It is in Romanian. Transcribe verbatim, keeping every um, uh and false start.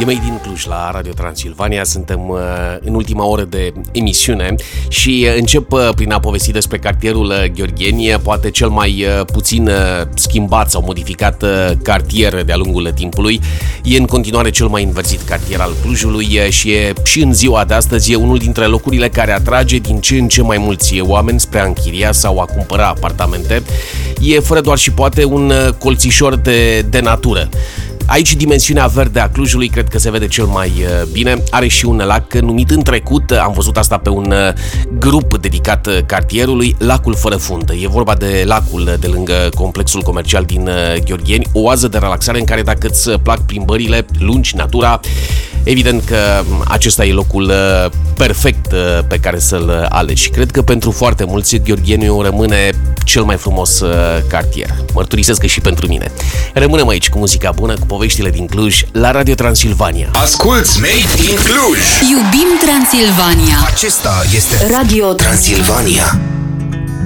E Made in Cluj la Radio Transilvania. Suntem uh, în ultima oră de emisiune și uh, încep uh, prin a povesti despre cartierul uh, Gheorgheni, poate cel mai uh, puțin uh, schimbat sau modificat uh, cartier de-a lungul timpului. E în continuare cel mai înverzit cartier al Clujului uh, și e și în ziua de astăzi e unul dintre locurile care atrage din ce în ce mai mulți oameni spre a închiria sau a cumpăra apartamente. E fără doar și poate un uh, colțișor de, de natură. Aici dimensiunea verde a Clujului cred că se vede cel mai bine. Are și un lac numit în trecut, am văzut asta pe un grup dedicat cartierului, Lacul Fără Fundă. E vorba de lacul de lângă complexul comercial din Gheorgheni, o oază de relaxare în care dacă îți plac plimbările lungi, natura, evident că acesta e locul perfect pe care să-l alegi. Cred că pentru foarte mulți Gheorgheniu rămâne cel mai frumos cartier. Mărturisesc că și pentru mine. Rămânem aici cu muzica bună, cu poveștile din Cluj, la Radio Transilvania. Asculți Made in Cluj! Iubim Transilvania! Acesta este Radio Transilvania.